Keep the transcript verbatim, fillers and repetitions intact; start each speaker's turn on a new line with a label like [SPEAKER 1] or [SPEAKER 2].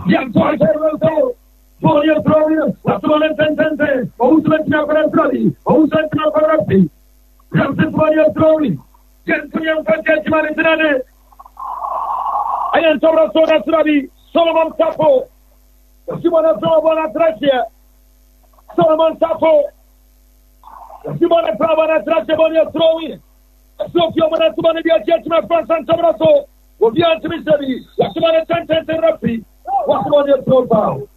[SPEAKER 1] Yanto Bonia Tronia, Latomana Tentente, Ousletina Paratradi, Ousletina Parapi, Ramses Bonia Troni, Gentilian Fantasman. I am Tora Soda Trabi, Solomon Sapo, Simona Solomon Atracia, Solomon Sapo, Simona Pravana Tracia Bonia Troni, Sofia Manatumani Biachetima Fransan Tabraso, Obian Trisari, Latomana Tentente Rapi, what's on your profile?